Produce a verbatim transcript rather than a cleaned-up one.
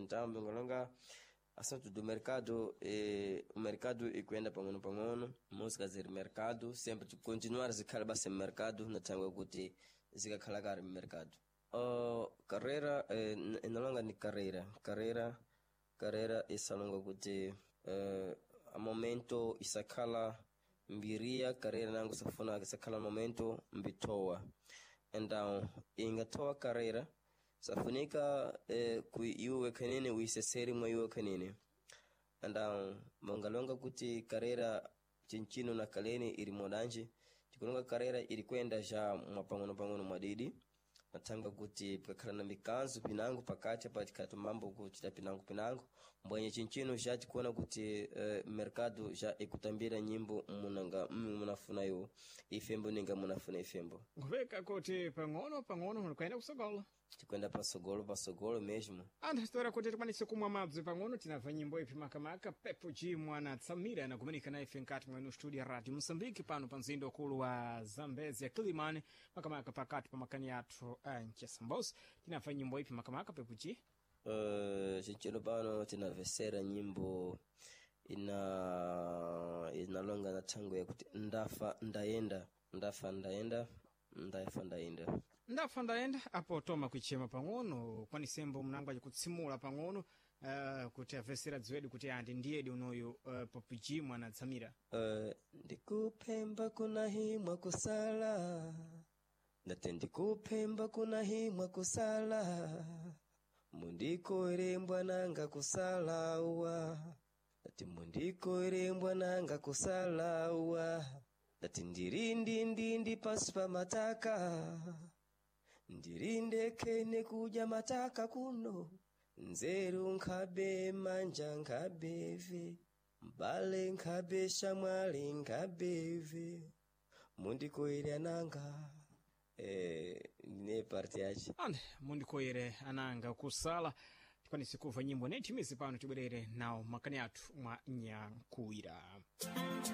então bengalonga assunto do mercado, eh, o mercado e kwenda pangono pangono, música zir mercado, sempre de continuar zikhala sem mercado, na tango kuti zikakhala kari mercado. Uh, carreira, eh, inalonga ni carreira, carreira, carreira isalonga kuti eh, a momento isakhala mbiria, carreira nangu safuna isakhala momento mbitoa. Então, ingatoa carreira, safunika eh, ku iwe kanene uiseseri mwa iwe kanene. Então, mongalonga kuti carreira chinchino na kaleni iri modanji, tikulonga carreira iri kwenda ja mwapangono pangono mwadidi, natanga kuti pakala na mikanzu pinangu pakati patikatu mambo kuchita pinangu pinangu mbwenye chinchino ja tikuona kuti uh, mercado ja ikutambira nyimbo munanga munafuna yo ifembo ninga munafuna ifembo nguveka kuti pangono pangono munakwenda kusogolo tikwenda pasogolo pasogolo mesmo anthu história kuti tikwanise kumwa madzi pang'ono tinamva nyimbo ipi makamaka Pepo G mwana Tsamira anakumanika na ife nkati mwenu studio ya Radio Moçambique pano pa mzinda ukulu wa Zambezia Kilimani makamaka pakati pa makani athu a Nchesambosi tinamva nyimbo ipi makamaka Pepo G uh, chinchino pano tinavesera nyimbo ina inalonga na tango ya kuti ndafa ndaenda ndafa ndaenda ndafa ndaenda ndafa ndaenda apo toma kuichema pang'ono kwani sembo mnangwa kutsimula pang'ono uh, kuti avesera dziwedi kuti andi ndiyedi unoyu uh, Pepo G mwana Tsamira uh, ndikupemba kuna himwa kusala ndate ndikupemba kuna himwa kusala mundiko irembwa nanga kusala uwa ndati mundiko irembwa nanga kusala uwa ndati ndirindi ndindi pasi pa mataka ndirinde kene kuja mataka kuno nzeru nkabe manja nkabeve mbale nkabe shamwali nkabeve mundikoire ananga eh ne parti yachi ande mundikoire ananga kusala tikwanise kuva nyimbo neti mizi pano tibwerere nawo makani athu mwa Nyankuira.